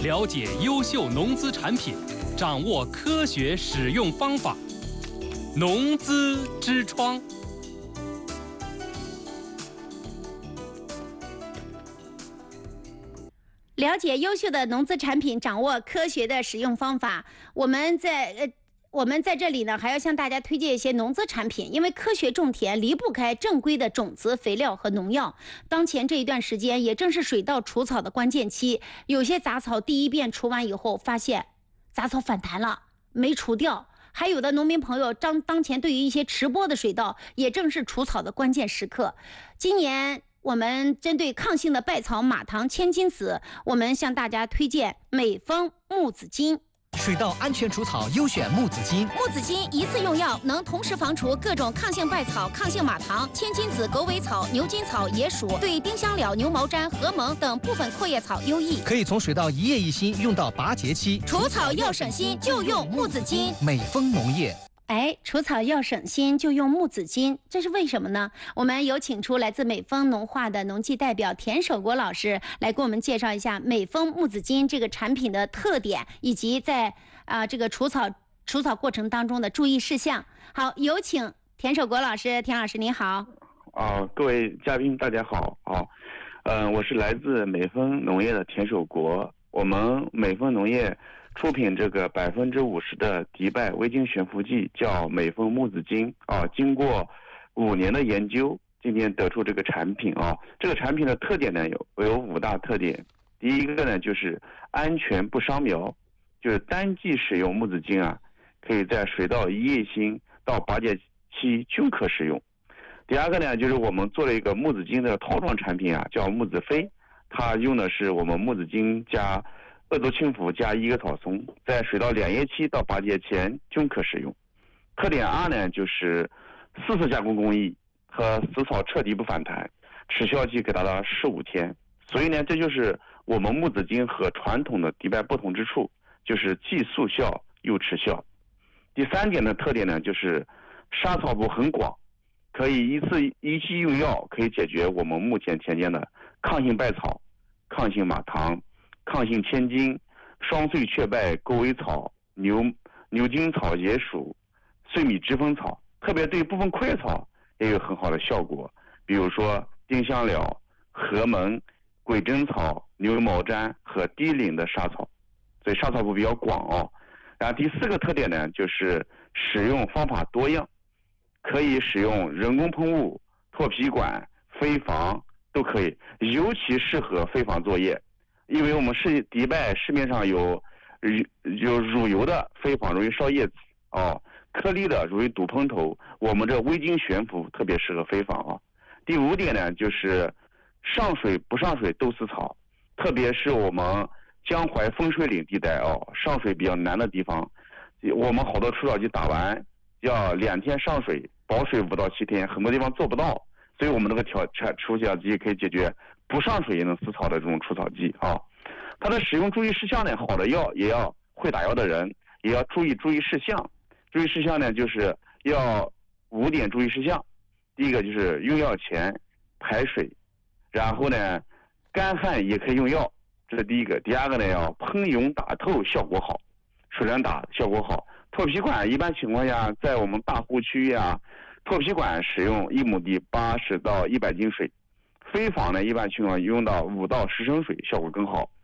了解优秀农资产品，掌握科学使用方法。农资之窗。 了解优秀的农资产品，掌握科学的使用方法。我们在这里呢，还要向大家推荐一些农资产品，因为科学种田离不开正规的种子、肥料和农药。当前这一段时间，也正是水稻除草的关键期。有些杂草第一遍除完以后，发现杂草反弹了，没除掉。还有的农民朋友当前对于一些迟播的水稻，也正是除草的关键时刻。今年我们针对抗性的稗草、马唐、千金子，我们向大家推荐美丰木子金。 水稻安全除草优选木子金。 木子金一次用药能同时防除各种抗性稗草、抗性马唐、千金子、狗尾草、牛筋草、野鼠，对丁香蓼、牛毛毡、禾蒙等部分阔叶草优异。 可以从水稻一叶一心用到拔节期， 除草要省心，就用木子金。 美丰农业。 除草要省心，就用木子金，这是为什么呢？我们有请出来自美丰农化的农技代表田守国老师来给我们介绍一下美丰木子金这个产品的特点，以及在这个除草过程当中的注意事项。好，有请田守国老师。田老师您好。 各位嘉宾大家好。我是来自美丰农业的田守国。我们美丰农业出品这个50%的敌败微晶悬浮剂，叫美丰木子金经过5年的研究，今天得出这个产品这个产品的特点呢有5大特点。第一个呢就是安全不伤苗，就是单季使用木子金可以在水稻一叶心到拔节期均可使用。第二个呢就是我们做了一个木子金的套装产品叫木子飞，它用的是我们木子金加鄂族青辅加一个草松，在水稻2叶期到拔节前均可使用。特点2呢就是4次加工工艺和死草彻底不反弹，持效期可达到15天。所以呢，这就是我们木子金和传统的敌败不同之处，就是既速效又持效。第3点的特点呢就是杀草部很广，可以一期用药，可以解决我们目前田间的抗性稗草、抗性马唐、抗性千金、双穗雀败、狗尾草、牛筋草、野鼠、碎米脂蜂草，特别对部分阔叶草也有很好的效果，比如说丁香蓼、禾蒙、鬼针草、牛毛毡和低龄的沙草，所以沙草部比较广然后第4个特点呢就是使用方法多样，可以使用人工喷雾、脱皮管、飞防都可以，尤其适合飞防作业。因为我们敌败市面上有乳油的飞防容易烧叶子颗粒的容易堵喷头，我们这微晶悬浮特别适合飞防第5点呢就是上水不上水都死草，特别是我们江淮风水岭地带上水比较难的地方，我们好多除草剂打完要2天上水，保水5到7天，很多地方做不到，所以我们这个除草剂可以解决不上水也能死草的这种除草剂它的使用注意事项呢，好的药也要会打药的人也要注意事项。注意事项呢就是要5点注意事项。第一个就是用药前排水，然后呢干旱也可以用药，这是第一个。第二个呢要喷涌打透效果好，水量打效果好。脱皮管一般情况下在我们大湖区脱皮管使用1亩地80到100斤水，飞防呢一般情况用到5到10升水效果更好。